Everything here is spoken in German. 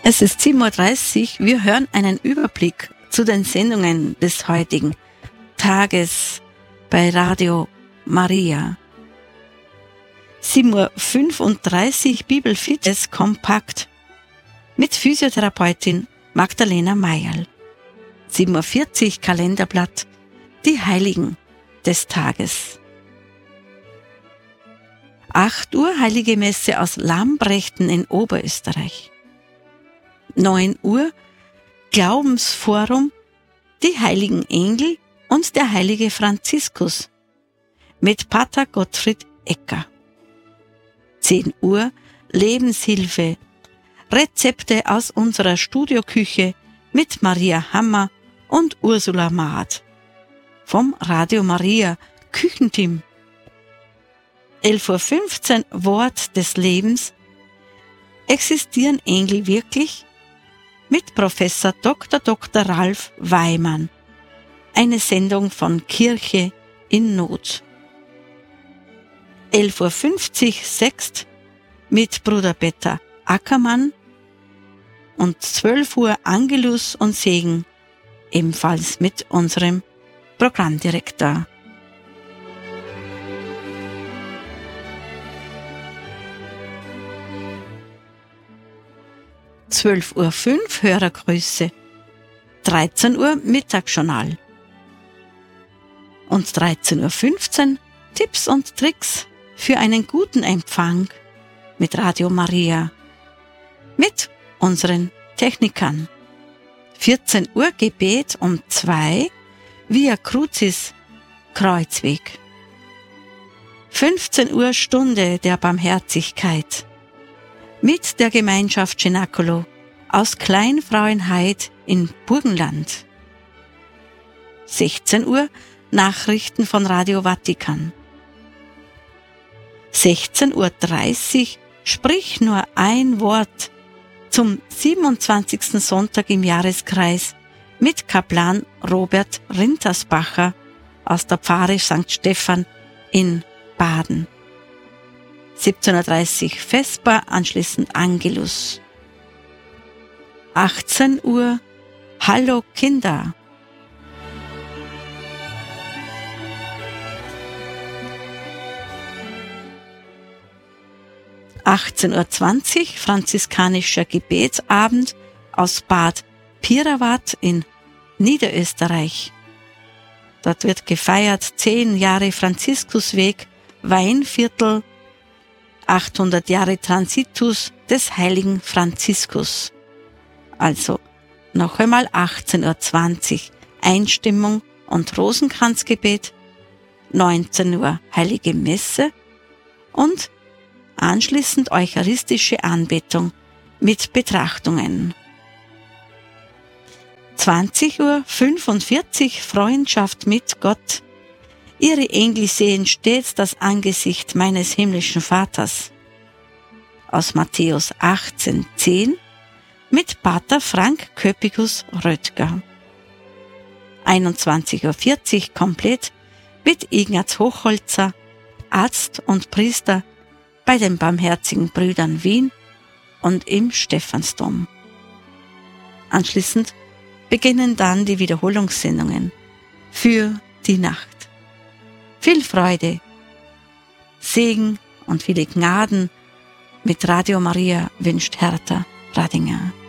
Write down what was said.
Es ist 7:30 Uhr. Wir hören einen Überblick zu den Sendungen des heutigen Tages bei Radio Maria. 7:35 Uhr Bibelfitness kompakt mit Physiotherapeutin Magdalena Mayerl. 7:40 Uhr Kalenderblatt, die Heiligen des Tages. 8 Uhr Heilige Messe aus Lambrechten in Oberösterreich. 9 Uhr Glaubensforum, die Heiligen Engel und der Heilige Franziskus mit Pater Gottfried Ecker. 10 Uhr Lebenshilfe, Rezepte aus unserer Studioküche mit Maria Hammer und Ursula Maat vom Radio Maria Küchenteam. 11:15 Uhr Wort des Lebens. Existieren Engel wirklich? Mit Professor Dr. Ralf Weimann. Eine Sendung von Kirche in Not. 11:50 Uhr Sext mit Bruder Peter Ackermann und 12 Uhr Angelus und Segen, ebenfalls mit unserem Programmdirektor. 12:05 Uhr Hörergrüße, 13 Uhr Mittagsjournal und 13:15 Uhr Tipps und Tricks für einen guten Empfang mit Radio Maria, mit unseren Technikern. 14 Uhr Gebet um 2 Via Crucis Kreuzweg. 15 Uhr Stunde der Barmherzigkeit mit der Gemeinschaft Cenacolo aus Kleinfrauenhaid in Burgenland. 16 Uhr Nachrichten von Radio Vatikan. 16:30 Uhr Sprich nur ein Wort zum 27. Sonntag im Jahreskreis mit Kaplan Robert Rintersbacher aus der Pfarre St. Stephan in Baden. 17:30 Uhr Vesper, anschließend Angelus. 18 Uhr Hallo Kinder. 18:20 Uhr franziskanischer Gebetsabend aus Bad Pierawatt in Niederösterreich. Dort wird gefeiert 10 Jahre Franziskusweg, Weinviertel, 800 Jahre Transitus des heiligen Franziskus. Also noch einmal 18:20 Uhr Einstimmung und Rosenkranzgebet, 19 Uhr Heilige Messe und anschließend eucharistische Anbetung mit Betrachtungen. 20:45 Uhr Freundschaft mit Gott. Ihre Engel sehen stets das Angesicht meines himmlischen Vaters. Aus Matthäus 18,10 mit Pater Frank Köpikus Röttger. 21:40 Uhr komplett mit Ignaz Hochholzer, Arzt und Priester bei den Barmherzigen Brüdern Wien und im Stephansdom. Anschließend beginnen dann die Wiederholungssendungen für die Nacht. Viel Freude, Segen und viele Gnaden mit Radio Maria wünscht Hertha Radinger.